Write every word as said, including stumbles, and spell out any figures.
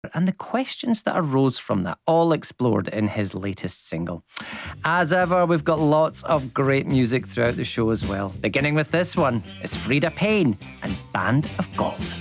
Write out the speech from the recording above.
and the questions that arose from that, all explored in his latest single. As ever, we've got lots of great music throughout the show as well. Beginning with this one, it's Frida Payne and Band of Gold.